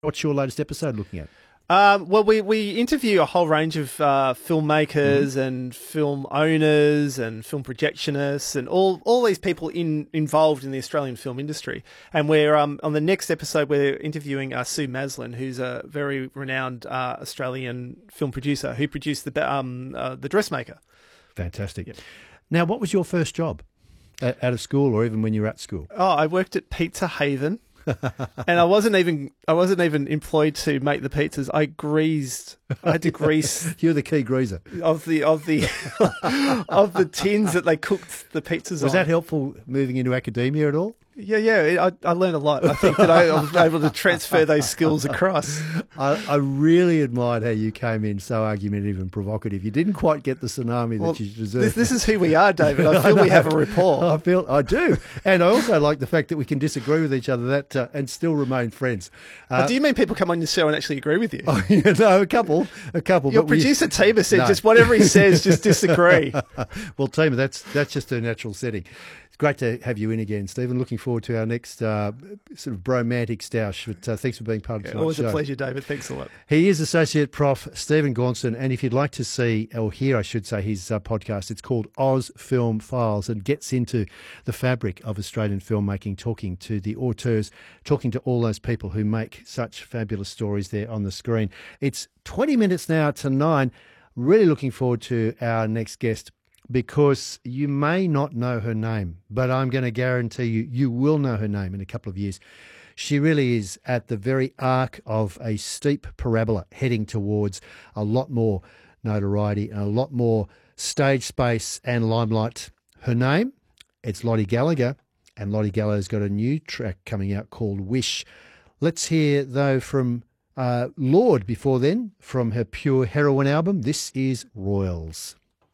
What's your latest episode looking at? Well, we interview a whole range of filmmakers and film owners and film projectionists and all these people involved in the Australian film industry. And we're on the next episode we're interviewing Sue Maslin, who's a very renowned Australian film producer who produced the Dressmaker. Fantastic. Yep. Now, what was your first job out of school, or even when you were at school? Oh, I worked at Pizza Haven. And I wasn't even employed to make the pizzas. I had to grease You're the key greaser. of the of the tins that they cooked the pizzas on. Was that helpful moving into academia at all? Yeah. I learned a lot. I think that I was able to transfer those skills across. I really admired how you came in so argumentative and provocative. You didn't quite get the tsunami that you deserved. This is who we are, David. I feel we have a rapport. I do, and I also like the fact that we can disagree with each other and still remain friends. Do you mean people come on the show and actually agree with you? Oh, yeah, no, a couple. Your but producer Tima said No. just whatever he says, just disagree. Well, Tima, that's just her natural setting. It's great to have you in again, Stephen. Looking forward to our next sort of bromantic stoush. But thanks for being part of tonight's Always show. a pleasure, David. Thanks a lot. He is Associate Prof. Stephen Gaunson, and if you'd like to see, or hear, I should say, his podcast, it's called Oz Film Files, and gets into the fabric of Australian filmmaking, talking to the auteurs, talking to all those people who make such fabulous stories there on the screen. It's 20 minutes now to 9. Really looking forward to our next guest, because you may not know her name, but I'm going to guarantee you will know her name in a couple of years. She really is at the very arc of a steep parabola heading towards a lot more notoriety and a lot more stage space and limelight. Her name, it's Lottie Gallagher, and Lottie Gallagher's got a new track coming out called Wish. Let's hear, though, from Lord before then, from her Pure Heroine album. This is Royals.